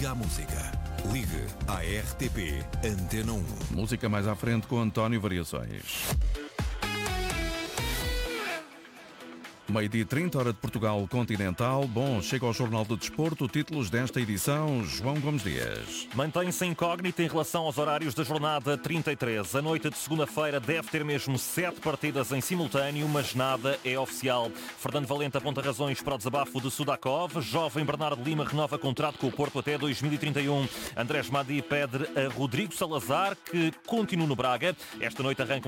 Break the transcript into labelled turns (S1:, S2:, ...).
S1: Liga à música. Ligue à RTP Antena 1.
S2: Música mais à frente com António Variações. Meio-dia 30, hora de Portugal continental. Bom, chega ao Jornal do Desporto. Títulos desta edição, João Gomes Dias.
S3: Mantém-se incógnita em relação aos horários da jornada 33. A noite de segunda-feira deve ter mesmo 7 partidas em simultâneo, mas nada é oficial. Fernando Valente aponta razões para o desabafo de Sudakov. Jovem Bernardo Lima renova contrato com o Porto até 2031. Andrés Madi pede a Rodrigo Salazar que continue no Braga. Esta noite arranca